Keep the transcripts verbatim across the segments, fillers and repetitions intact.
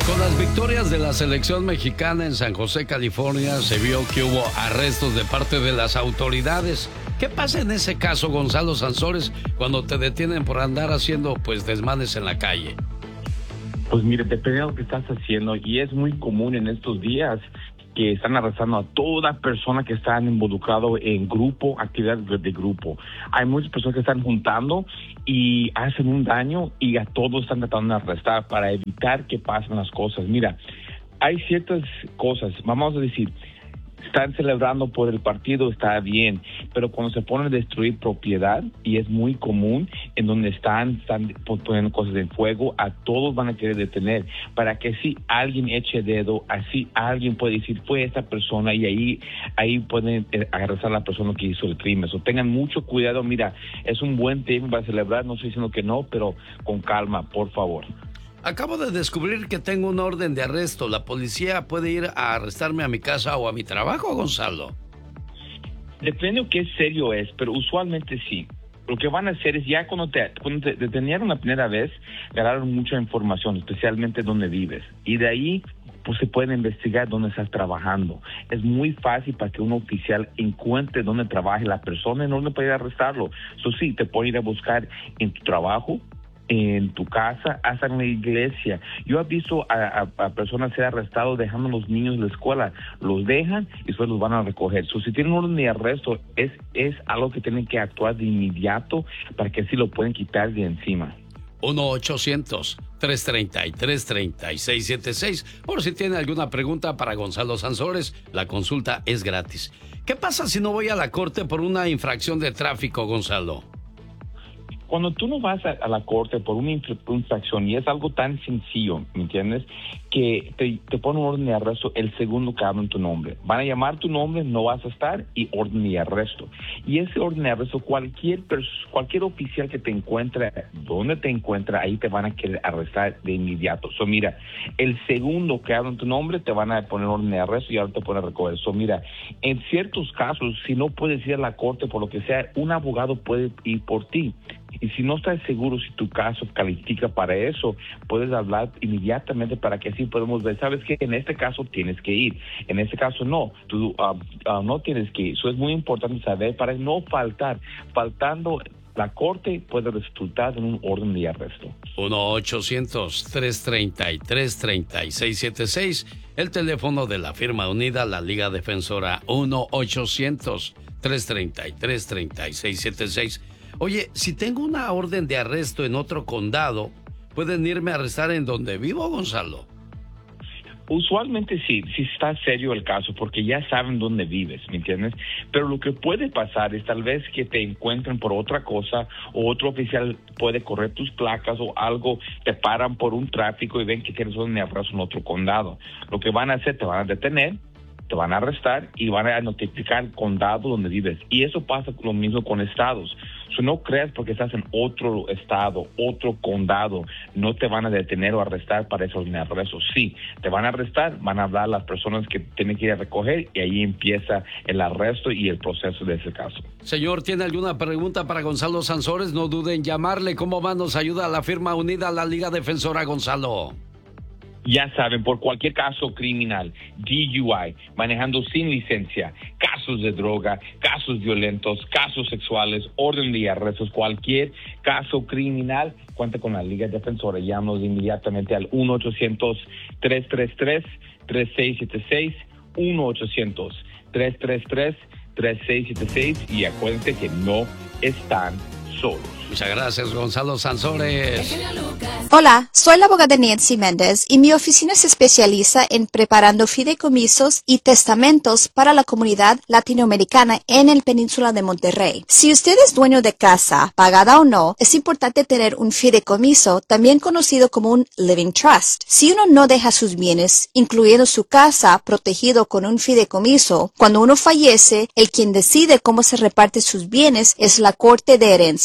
Con las victorias de la selección mexicana en San José, California, se vio que hubo arrestos de parte de las autoridades. ¿Qué pasa en ese caso, Gonzalo Sansores, cuando te detienen por andar haciendo pues desmanes en la calle? Pues mire, depende de lo que estás haciendo, y es muy común en estos días que están arrestando a toda persona que está involucrado en grupo, actividades de grupo. Hay muchas personas que están juntando y hacen un daño, y a todos están tratando de arrestar para evitar que pasen las cosas. Mira, hay ciertas cosas, vamos a decir, están celebrando por el partido, está bien, pero cuando se ponen a destruir propiedad, y es muy común, en donde están, están poniendo cosas en fuego, a todos van a querer detener, para que si alguien eche dedo, así alguien puede decir, fue esta persona, y ahí ahí pueden arrestar a la persona que hizo el crimen. So, tengan mucho cuidado. Mira, es un buen tiempo para celebrar, no estoy diciendo que no, pero con calma, por favor. Acabo de descubrir que tengo una orden de arresto. ¿La policía puede ir a arrestarme a mi casa o a mi trabajo, Gonzalo? Depende de qué serio es, pero usualmente sí. Lo que van a hacer es, ya cuando te, cuando te detenieron la primera vez, ganaron mucha información, especialmente dónde vives. Y de ahí, pues se puede investigar dónde estás trabajando. Es muy fácil para que un oficial encuentre dónde trabaje la persona y no puede arrestarlo. Eso sí, te puede ir a buscar en tu trabajo, en tu casa, hasta en la iglesia. Yo he visto a, a, a personas ser arrestados dejando a los niños en la escuela. Los dejan y después los van a recoger. So, si tienen un orden de arresto, es, es algo que tienen que actuar de inmediato para que así lo pueden quitar de encima. uno ochocientos, tres treinta y tres, treinta y seis setenta y seis. Por si tiene alguna pregunta para Gonzalo Sansores, la consulta es gratis. ¿Qué pasa si no voy a la corte por una infracción de tráfico, Gonzalo? Cuando tú no vas a, a la corte por una infracción, y es algo tan sencillo, ¿me entiendes?, que te, te ponen un orden de arresto el segundo que hablan tu nombre. Van a llamar tu nombre, no vas a estar, y orden de arresto. Y ese orden de arresto, cualquier pers- cualquier oficial que te encuentre, donde te encuentra, ahí te van a querer arrestar de inmediato. So, mira, el segundo que hablan tu nombre, te van a poner orden de arresto y ahora te ponen a recoger. So, mira, en ciertos casos, si no puedes ir a la corte por lo que sea, un abogado puede ir por ti. Y si no estás seguro si tu caso califica para eso, puedes hablar inmediatamente para que así podamos ver, sabes que en este caso tienes que ir, en este caso no, tú uh, uh, no tienes que ir. Eso es muy importante saber para no faltar. Faltando la corte puede resultar en un orden de arresto. uno ochocientos, tres treinta y tres, treinta y seis setenta y seis, el teléfono de la firma unida, la Liga Defensora, uno ochocientos, tres treinta y tres, treinta y seis setenta y seis. Oye, si tengo una orden de arresto en otro condado, ¿pueden irme a arrestar en donde vivo, Gonzalo? Usualmente sí, si está serio el caso, porque ya saben dónde vives, ¿me entiendes? Pero lo que puede pasar es tal vez que te encuentren por otra cosa, o otro oficial puede correr tus placas o algo, te paran por un tráfico y ven que tienes orden de arresto en otro condado. Lo que van a hacer, te van a detener, te van a arrestar y van a notificar el condado donde vives. Y eso pasa lo mismo con estados. So, no creas porque estás en otro estado, otro condado, no te van a detener o arrestar para ese orden de arresto. Sí, te van a arrestar, van a hablar a las personas que tienen que ir a recoger, y ahí empieza el arresto y el proceso de ese caso. Señor, ¿tiene alguna pregunta para Gonzalo Sansores? No duden en llamarle. ¿Cómo va? Nos ayuda a la firma unida, la Liga Defensora, Gonzalo. Ya saben, por cualquier caso criminal, D U I, manejando sin licencia, casos de droga, casos violentos, casos sexuales, orden de arrestos, cualquier caso criminal, cuenta con la Liga Defensora. Llámanos inmediatamente al uno ochocientos, tres tres tres, tres seis siete seis, uno ochocientos, tres tres tres, tres seis siete seis, y acuérdense que no están solos. Muchas gracias, Gonzalo Sansores. Hola, soy la abogada Nancy Méndez y mi oficina se especializa en preparando fideicomisos y testamentos para la comunidad latinoamericana en el península de Monterrey. Si usted es dueño de casa, pagada o no, es importante tener un fideicomiso, también conocido como un living trust. Si uno no deja sus bienes, incluyendo su casa, protegido con un fideicomiso, cuando uno fallece, el quien decide cómo se reparte sus bienes es la Corte de Herencia, conocida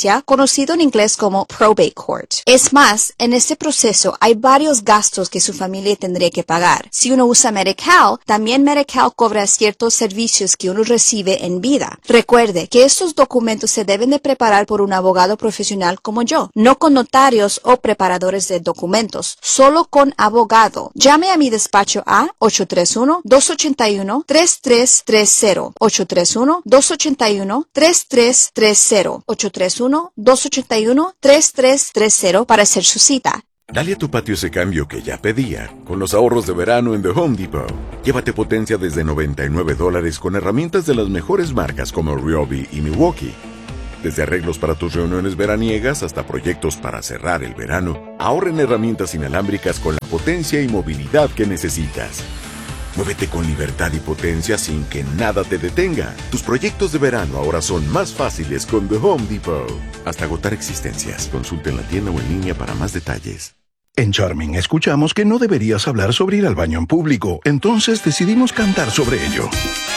conocido en inglés como probate court. Es más, en este proceso hay varios gastos que su familia tendría que pagar. Si uno usa Medi-Cal, también Medi-Cal cobra ciertos servicios que uno recibe en vida. Recuerde que estos documentos se deben de preparar por un abogado profesional como yo, no con notarios o preparadores de documentos, solo con abogado. Llame a mi despacho a ocho tres uno, dos ocho uno, tres tres tres cero, ocho tres uno, dos ocho uno, tres tres tres cero, ocho tres uno, dos ocho uno, tres tres tres cero para hacer su cita. Dale a tu patio ese cambio que ya pedía, con los ahorros de verano en The Home Depot. Llévate potencia desde noventa y nueve dólares con herramientas de las mejores marcas como Ryobi y Milwaukee. Desde arreglos para tus reuniones veraniegas hasta proyectos para cerrar el verano, ahorra en herramientas inalámbricas con la potencia y movilidad que necesitas. Muévete con libertad y potencia sin que nada te detenga. Tus proyectos de verano ahora son más fáciles con The Home Depot. Hasta agotar existencias. Consulta en la tienda o en línea para más detalles. En Charming escuchamos que no deberías hablar sobre ir al baño en público, entonces decidimos cantar sobre ello.